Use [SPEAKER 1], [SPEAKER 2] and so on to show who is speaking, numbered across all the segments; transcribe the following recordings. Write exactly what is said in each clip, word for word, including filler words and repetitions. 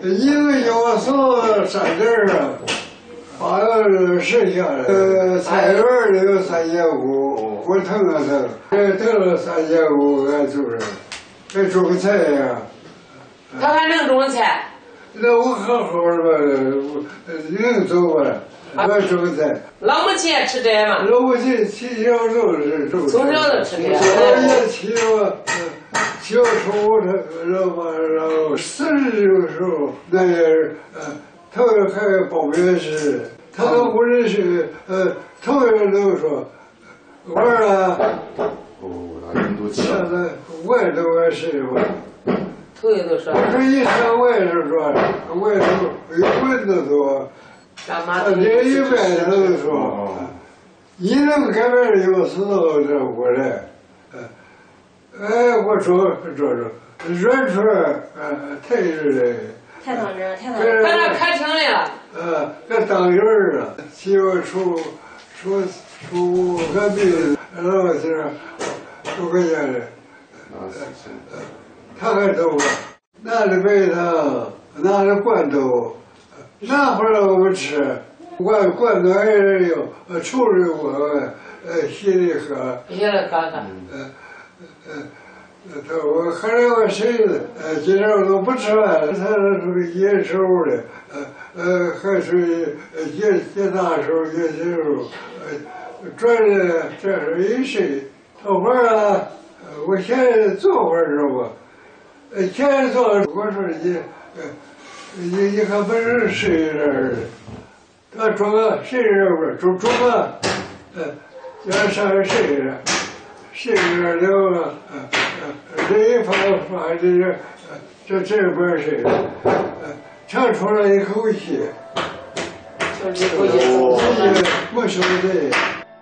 [SPEAKER 1] 一个要送三件啊，八个剩下的。呃，菜园里有三千五，我腾了腾，这腾了三千五，俺就是，这种菜呀。
[SPEAKER 2] 他还能种菜？
[SPEAKER 1] 那我好好的吧，能走吧？我种菜。
[SPEAKER 2] 老母亲也吃这吗？
[SPEAKER 1] 老母亲起小都是种。
[SPEAKER 2] 从小就吃这。
[SPEAKER 1] 我也起我。小时候他老妈然后四十的时候，那也是呃，头还报名时，他都不认识，呃，头也都说玩啊。
[SPEAKER 3] 哦，那人都起。
[SPEAKER 1] 现在外头也是吧。
[SPEAKER 2] 头也都说。
[SPEAKER 1] 这一上外头说，外头有棍子说，他这一外头说，一能改变有时候这过来。哎，我说这这软出来，呃，太热了。
[SPEAKER 4] 太烫人，太烫人。
[SPEAKER 2] 把那开成来了。
[SPEAKER 1] 呃，这当人儿啊，媳妇出出出隔壁老媳妇都搁家里。呃，他还走吧，拿着白糖，拿着罐头，拿回来我们吃。罐罐头还是有，呃，抽着我，呃，稀里喝。
[SPEAKER 2] 稀里喝喝。
[SPEAKER 1] 呃。呃，他我喝了个水子，呃，今天我都不吃饭，他是野手的，呃呃，还是野野大手野小手，呃，转的这是一睡，坐会儿啊，我先坐会儿知道吧？呃，先坐，我说你，呃，你你还不是睡这儿的？他中啊，睡这不是中中啊，呃，要上来睡着。睡着了，呃呃，这一放放这个，这这边睡了，呃，长出了一口气，
[SPEAKER 2] 就是一口气，
[SPEAKER 1] 没说的。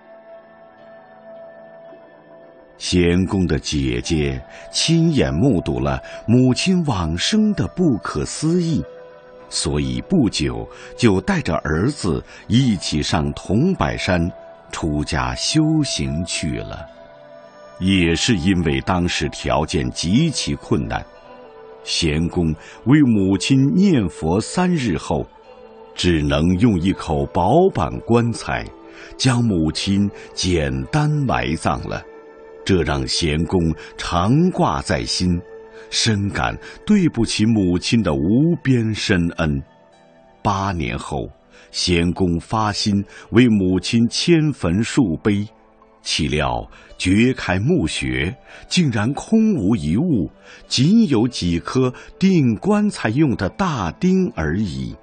[SPEAKER 5] 贤公的姐姐亲眼目睹了母亲往生的不可思议，所以不久就带着儿子一起上桐柏山出家修行去了。也是因为当时条件极其困难，贤公为母亲念佛三日后，只能用一口薄板棺材将母亲简单埋葬了。这让贤公常挂在心，深感对不起母亲的无边深恩。八年后，贤公发心为母亲迁坟树碑，岂料掘开墓穴，竟然空无一物，仅有几颗钉棺材用的大钉而已。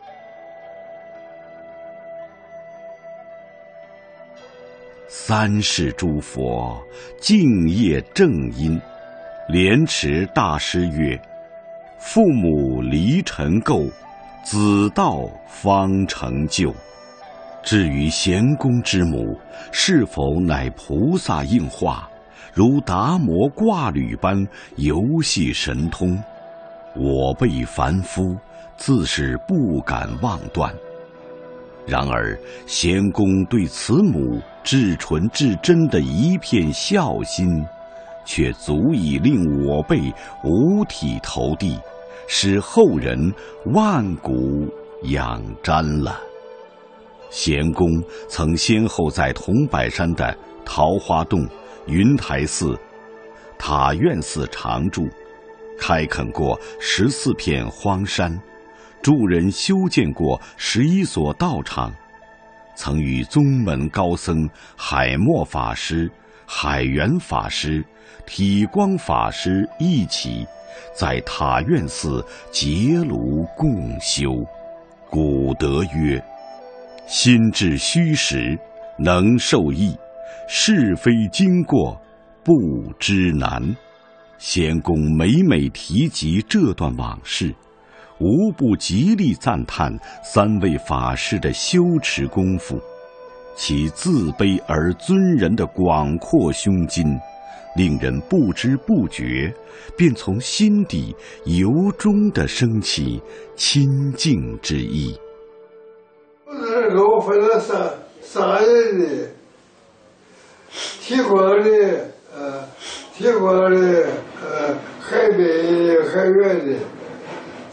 [SPEAKER 5] 三世诸佛敬业正因，莲池大师曰：父母离尘垢，子道方成就。至于贤公之母是否乃菩萨应化，如达摩挂履般游戏神通，我辈凡夫自是不敢妄断。然而贤公对此母至纯至真的一片孝心，却足以令我辈五体投地，使后人万古仰瞻了。贤公曾先后在桐柏山的桃花洞、云台寺、塔院寺常住，开垦过十四片荒山，助人修建过十一所道场，曾与宗门高僧海默法师、海源法师、体光法师一起在塔院寺结庐共修。古德曰：心至虚实，能受益；是非经过，不知难。贤公每每提及这段往事，无不极力赞叹三位法师的修持功夫，其自卑而尊人的广阔胸襟，令人不知不觉便从心底由衷地升起亲近之意。
[SPEAKER 1] 给我分了三三人的，提光的，呃，提光的，呃，海北的，海远的。